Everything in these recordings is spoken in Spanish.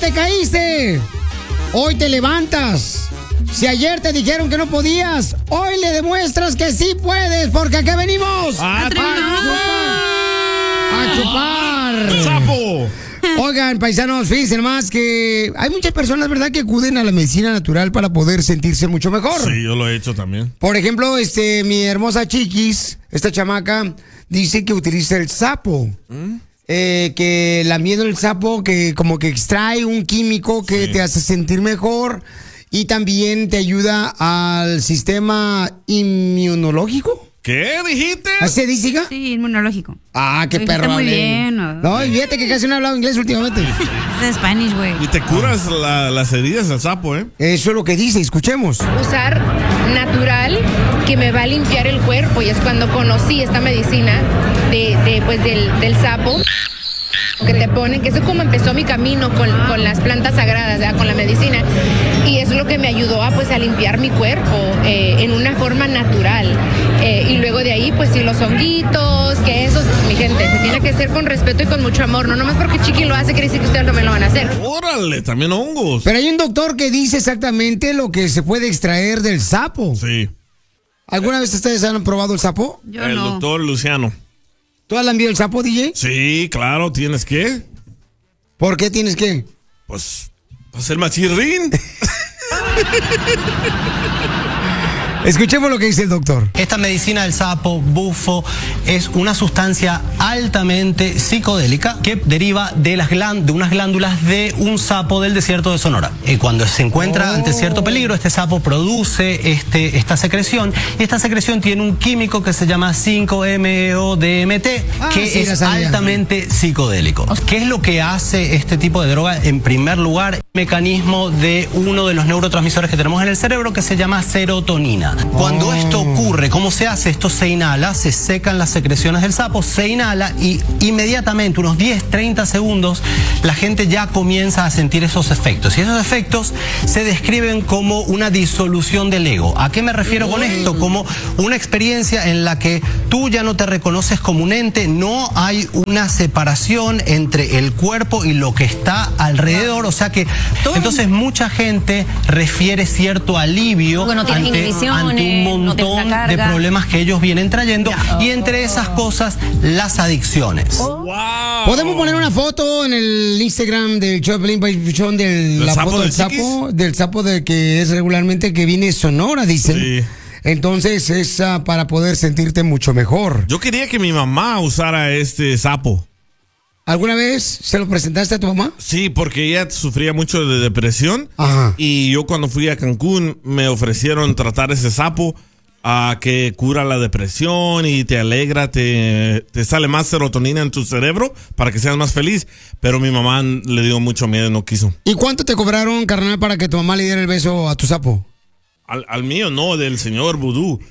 te caíste, hoy te levantas. Si ayer te dijeron que no podías, hoy le demuestras que sí puedes, porque acá venimos a chupar. ¡Sapo! Oigan, paisanos, fíjense nomás que hay muchas personas, ¿verdad?, que acuden a la medicina natural para poder sentirse mucho mejor. Sí, yo lo he hecho también. Por ejemplo, mi hermosa Chiquis, esta chamaca, dice que utiliza el sapo. Que lamiendo el sapo, que como que extrae un químico que te hace sentir mejor y también te ayuda al sistema inmunológico. ¿Qué dijiste? ¿Así se dice, hija? Sí, inmunológico. Ah, qué perro. Muy bien. No, y fíjate que casi no he hablado inglés últimamente. Es de Spanish, güey. Y te curas las heridas del sapo, ¿eh? Eso es lo que dice, escuchemos. Usar natural que me va a limpiar el cuerpo, y es cuando conocí esta medicina del sapo que te ponen, que eso es como empezó mi camino con las plantas sagradas, ¿verdad?, con la medicina, y eso es lo que me ayudó a limpiar mi cuerpo en una forma natural, y luego de ahí pues sí, los honguitos, que esos, mi gente, se tiene que hacer con respeto y con mucho amor, no nomás porque Chiqui lo hace quiere decir que ustedes también lo van a hacer. Órale, también hongos. Pero hay un doctor que dice exactamente lo que se puede extraer del sapo. Sí. ¿Alguna vez ustedes han probado el sapo? Yo El no. doctor Luciano. ¿Tú has lambido el sapo, DJ? Sí, claro, ¿tienes que? ¿Por qué tienes que? Pues, hacer machirrín. Escuchemos lo que dice el doctor. Esta medicina del sapo, bufo, es una sustancia altamente psicodélica que deriva de unas glándulas de un sapo del desierto de Sonora. Cuando se encuentra ante cierto peligro, este sapo produce esta secreción, y esta secreción tiene un químico que se llama 5-MeO-DMT, que es altamente psicodélico. ¿Qué es lo que hace este tipo de droga? En primer lugar, mecanismo de uno de los neurotransmisores que tenemos en el cerebro, que se llama serotonina. Cuando esto ocurre, ¿cómo se hace? Esto se inhala, se secan las secreciones del sapo, se inhala y inmediatamente, unos 10-30 segundos, la gente ya comienza a sentir esos efectos. Y esos efectos se describen como una disolución del ego. ¿A qué me refiero con esto? Como una experiencia en la que tú ya no te reconoces como un ente, no hay una separación entre el cuerpo y lo que está alrededor, o sea que entonces mucha gente refiere cierto alivio ante un montón de problemas que ellos vienen trayendo, y entre esas cosas las adicciones. Wow. ¿Podemos poner una foto en el Instagram del show de Pelín Papuchón de la foto del sapo? Del sapo que es regularmente que viene de Sonora, dicen. Sí. Entonces es para poder sentirte mucho mejor. Yo quería que mi mamá usara este sapo. ¿Alguna vez se lo presentaste a tu mamá? Sí, porque ella sufría mucho de depresión. Ajá. Y yo cuando fui a Cancún me ofrecieron tratar ese sapo que cura la depresión y te alegra, te sale más serotonina en tu cerebro para que seas más feliz. Pero mi mamá le dio mucho miedo y no quiso. ¿Y cuánto te cobraron, carnal, para que tu mamá le diera el beso a tu sapo? Al mío no, del señor Vudú.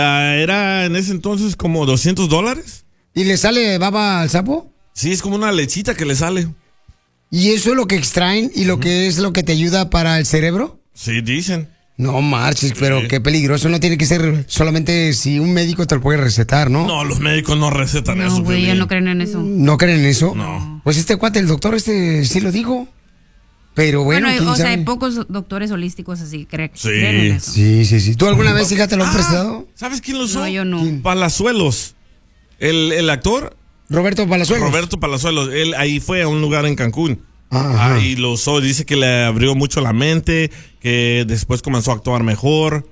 Era en ese entonces como $200. ¿Y le sale baba al sapo? Sí, es como una lechita que le sale. ¿Y eso es lo que extraen y lo que es lo que te ayuda para el cerebro? Sí, dicen. No marches, pero qué peligroso. No tiene que ser solamente si un médico te lo puede recetar, ¿no? No, los médicos no recetan eso. No, güey, ellos no creen en eso. ¿No creen en eso? No. Pues este cuate, el doctor sí lo dijo. Pero bueno, o sea, hay pocos doctores holísticos así creen Sí. en eso. Sí. ¿Tú alguna vez, hija, te lo han prestado? ¿Sabes quién lo usó? No, yo no. Palazuelos. El actor. Roberto Palazuelos. Roberto Palazuelos. Él ahí fue a un lugar en Cancún. Ajá. Y lo usó. Dice que le abrió mucho la mente, que después comenzó a actuar mejor.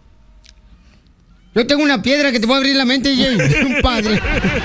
Yo tengo una piedra que te voy a abrir la mente, Jay. Un padre.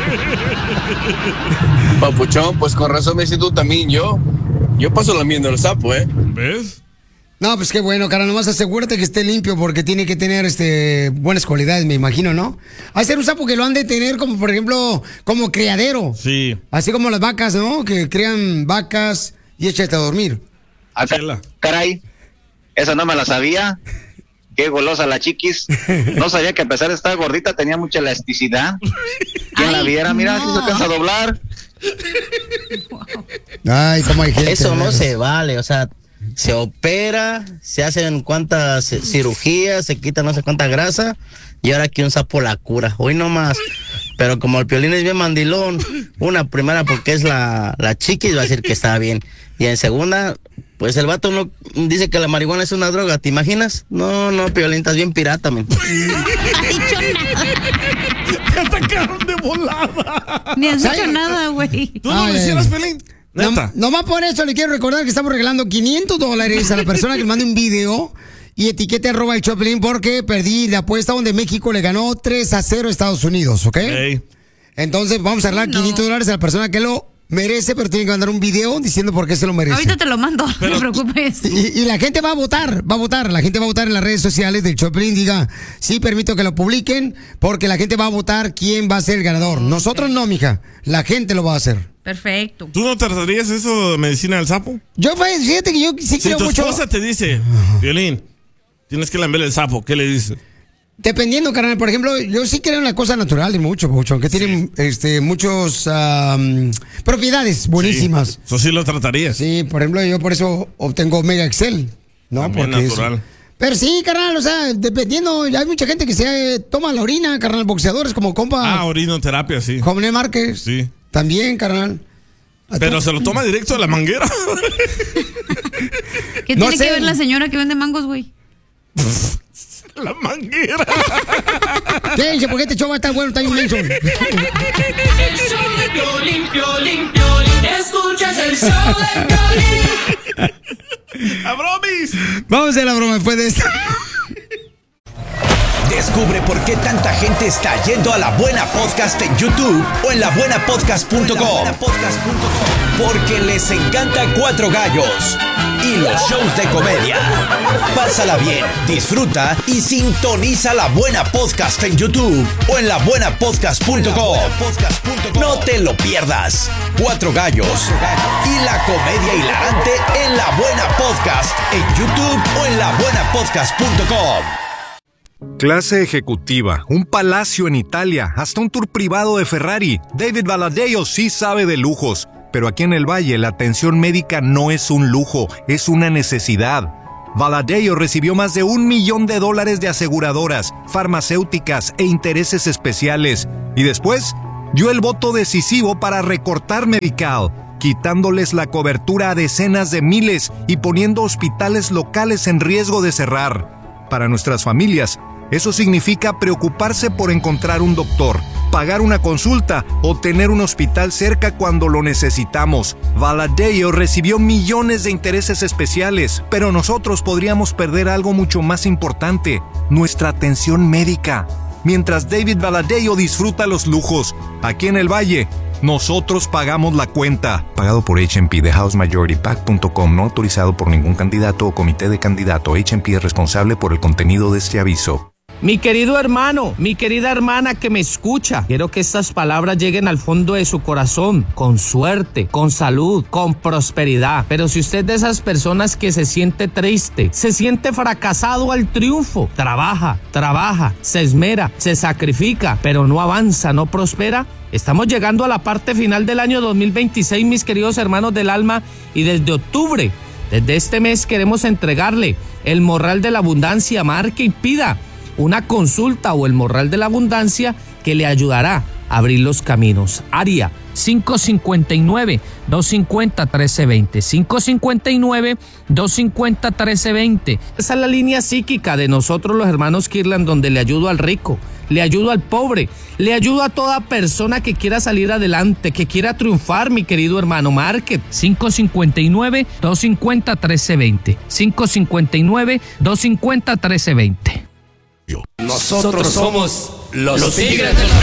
Papuchón, pues con razón me siento también yo. Yo paso lamiendo el sapo, ¿eh? ¿Ves? No, pues qué bueno, cara, nomás asegúrate que esté limpio porque tiene que tener buenas cualidades, me imagino, ¿no? Hay que ser un sapo que lo han de tener como, por ejemplo, como criadero. Sí. Así como las vacas, ¿no? Que crían vacas y échate a dormir. Caray, esa no me la sabía. Qué golosa la Chiquis. No sabía que a pesar de estar gordita tenía mucha elasticidad. ¿Quién la viera? Mira, si se alcanza a doblar. Ay, cómo hay gente. Eso no se vale, o sea, se opera, se hacen cuantas cirugías, se quita no sé cuánta grasa, y ahora aquí un sapo la cura, hoy nomás. Pero como el Piolín es bien mandilón, una primera porque es la Chiquis va a decir que está bien, y en segunda, Pues el vato no dice que la marihuana es una droga, ¿te imaginas? No, Piolín, estás bien pirata, men. No ha dicho nada. Te sacaron de volada. Ni has dicho nada, güey. ¿Tú no lo hicieras, Piolín? Neta. Nomás por eso le quiero recordar que estamos regalando $500 a la persona que mande un video y etiquete @el Choplin porque perdí la apuesta donde México le ganó 3-0 a Estados Unidos, ¿ok? Hey. Entonces vamos a regalar $500 a la persona que lo merece, pero tiene que mandar un video diciendo por qué se lo merece. Ahorita te lo mando, no te preocupes. Y la gente va a votar, la gente va a votar en las redes sociales del Choplin, diga, sí, permito que lo publiquen, porque la gente va a votar quién va a ser el ganador. Nosotros no, mija, la gente lo va a hacer. Perfecto. ¿Tú no tratarías eso de medicina del sapo? Yo, fíjate que yo sí creo mucho. Si tu esposa te dice, Violín, tienes que lamber el sapo, ¿qué le dices? Dependiendo, carnal. Por ejemplo, yo sí creo en la cosa natural, mucho, aunque tienen muchos propiedades buenísimas. Sí, eso sí lo tratarías. Sí, por ejemplo, yo por eso obtengo Omega Excel, ¿no? También porque natural. Pero sí, carnal, o sea, dependiendo, hay mucha gente que se toma la orina, carnal, boxeadores como compa. Orinoterapia, sí. Joven Márquez. Sí. También, carnal. Pero se lo toma directo de la manguera. ¿Qué tiene que ver la señora que vende mangos, güey? La manguera. ¿Qué dice? ¿Por qué este show va a estar bueno? Está inmenso. El show de Piolín, Piolín, Piolín. Escuchas el show de Piolín. ¡A bromis! Vamos a hacer la broma después de esto. Descubre por qué tanta gente está yendo a La Buena Podcast en YouTube o en labuenapodcast.com. Porque les encanta Cuatro Gallos y los shows de comedia. Pásala bien, disfruta y sintoniza La Buena Podcast en YouTube o en labuenapodcast.com. No te lo pierdas. Cuatro Gallos y la comedia hilarante en La Buena Podcast en YouTube o en labuenapodcast.com. Clase ejecutiva, un palacio en Italia, hasta un tour privado de Ferrari. David Valadeo sí sabe de lujos, pero aquí en el Valle la atención médica no es un lujo, es una necesidad. Valadeo recibió más de $1 millón de aseguradoras, farmacéuticas e intereses especiales. Y después, dio el voto decisivo para recortar Medical, quitándoles la cobertura a decenas de miles y poniendo hospitales locales en riesgo de cerrar. Para nuestras familias, eso significa preocuparse por encontrar un doctor, pagar una consulta o tener un hospital cerca cuando lo necesitamos. Valadeo recibió millones de intereses especiales, pero nosotros podríamos perder algo mucho más importante, nuestra atención médica. Mientras David Valadeo disfruta los lujos, aquí en el Valle, nosotros pagamos la cuenta. Pagado por HMP de HouseMajorityPac.com, no autorizado por ningún candidato o comité de candidato. HMP es responsable por el contenido de este aviso. Mi querido hermano, mi querida hermana que me escucha, quiero que estas palabras lleguen al fondo de su corazón, con suerte, con salud, con prosperidad. Pero si usted es de esas personas que se siente triste, se siente fracasado al triunfo, trabaja, se esmera, se sacrifica, pero no avanza, no prospera, estamos llegando a la parte final del año 2026, mis queridos hermanos del alma, y desde octubre, desde este mes, queremos entregarle el morral de la abundancia. Marque y pida una consulta o el morral de la abundancia que le ayudará a abrir los caminos. Área 559-250-1320. 559-250-1320. Esa es la línea psíquica de nosotros los hermanos Kirlan, donde le ayudo al rico, le ayudo al pobre, le ayudo a toda persona que quiera salir adelante, que quiera triunfar, mi querido hermano. Market 559-250-1320. 559-250-1320. Nosotros somos los Tigres del